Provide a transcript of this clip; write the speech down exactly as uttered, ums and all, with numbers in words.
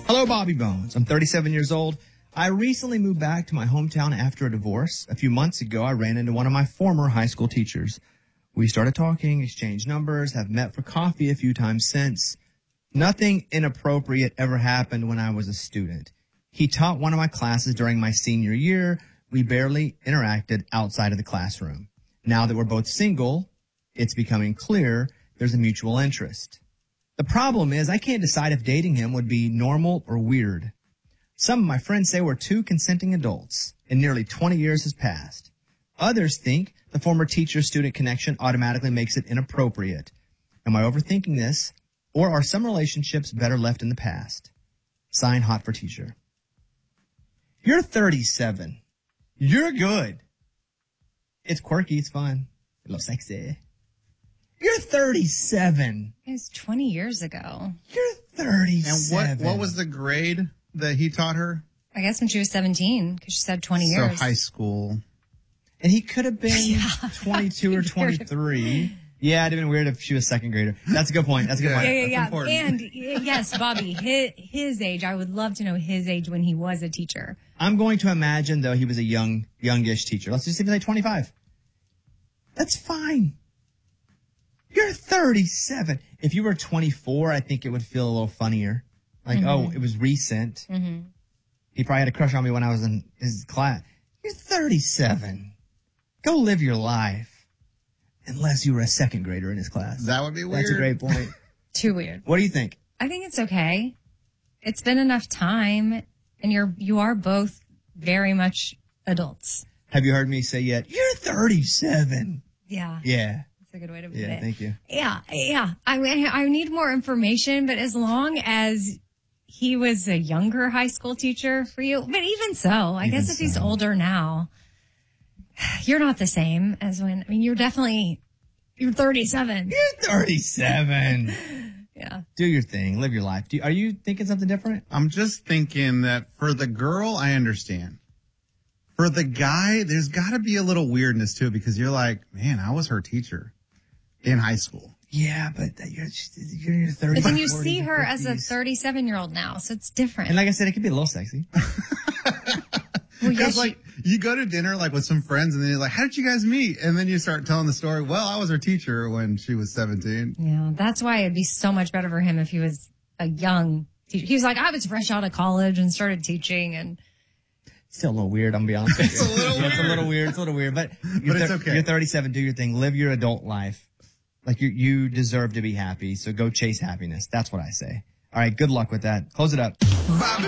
Hello, Bobby Bones. I'm thirty-seven years old. I recently moved back to my hometown after a divorce. A few months ago, I ran into one of my former high school teachers. We started talking, exchanged numbers, have met for coffee a few times since. Nothing inappropriate ever happened when I was a student. He taught one of my classes during my senior year. We barely interacted outside of the classroom. Now that we're both single, it's becoming clear there's a mutual interest. The problem is I can't decide if dating him would be normal or weird. Some of my friends say we're two consenting adults, and nearly twenty years has passed. Others think the former teacher-student connection automatically makes it inappropriate. Am I overthinking this, or are some relationships better left in the past? Sign, Hot for Teacher. You're thirty-seven. You're good. It's quirky. It's fun. A little sexy. You're thirty-seven. It was twenty years ago. You're thirty-seven. And what, what was the grade that he taught her? I guess when she was seventeen, because she said twenty years. So high school. And he could have been Yeah, twenty-two or twenty-three. Yeah, it'd have been weird if she was a second grader. That's a good point. That's a good Yeah. point. Yeah, yeah, That's yeah. important. And y- yes, Bobby, his, his age, I would love to know his age when he was a teacher. I'm going to imagine, though, he was a young, youngish teacher. Let's just say he's like twenty-five. That's fine. You're thirty-seven. If you were twenty-four, I think it would feel a little funnier. Like, mm-hmm. oh, it was recent. Mm-hmm. He probably had a crush on me when I was in his class. You're thirty-seven. Go live your life. Unless you were a second grader in his class. That would be weird. That's a great point. Too weird. What do you think? I think it's okay. It's been enough time, and you're you are both very much adults. Have you heard me say yet? You're thirty-seven. Yeah. Yeah. That's a good way to put Yeah, it. thank you. Yeah, yeah. I mean, I need more information, but as long as he was a younger high school teacher for you, but even so, I Even guess if he's so. older now, you're not the same as when, I mean, you're definitely, you're thirty-seven. You're thirty-seven. Yeah. Do your thing. Live your life. Do you, are you thinking something different? I'm just thinking that for the girl, I understand. For the guy, there's got to be a little weirdness to it because you're like, man, I was her teacher in high school. Yeah, but you're, you're in your thirties. But then you forties, see her as a fifties. thirty-seven year old now, so it's different. And like I said, it could be a little sexy. Well, Because yes, like you go to dinner like with some friends and then you're like, how did you guys meet? And then you start telling the story. Well, I was her teacher when she was seventeen. yeah, that's why it'd be so much better for him if he was a young teacher. He was like, I was fresh out of college and started teaching, and Still a little weird, I'm going to be honest with you. It's a little Yeah, It's a weird. little weird. It's a little weird. But, you're But it's okay. You're thirty-seven. Do your thing. Live your adult life. Like you, you deserve to be happy. So go chase happiness. That's what I say. All right. Good luck with that. Close it up. Bobby